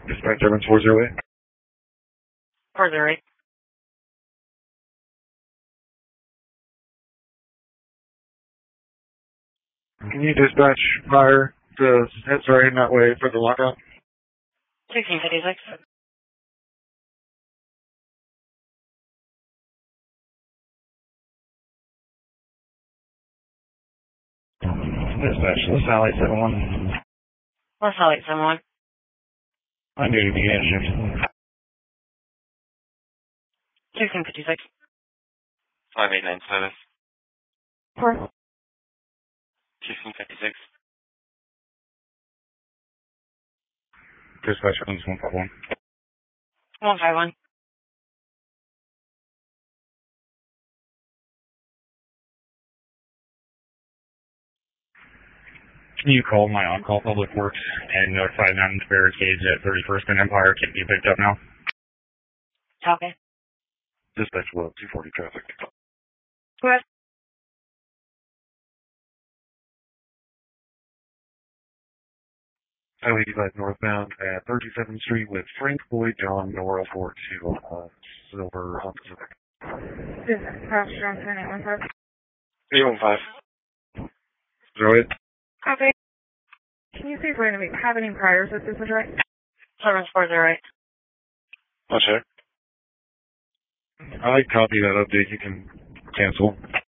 Dispatch 7408. 408. Can you dispatch fire to head starting that way for the lockout? 1656. Dispatch, LaSalle 871. LaSalle 871. I need to begin shift. 1656. 5897. 4. 1656. Dispatch 151. 151. Can you call my on-call public works and notify them the barricades at 31st and Empire can be picked up now? Copy. Dispatch well 240 traffic. West. Highway 85 northbound at 37th Street with Frank Boyd John Nora 42 Silver Pacific. This is Crash Johnson 815. 315. 08. Copy. Can you see if we're going to have any priors with this address? 7408. I'll check. I copy that update. You can cancel.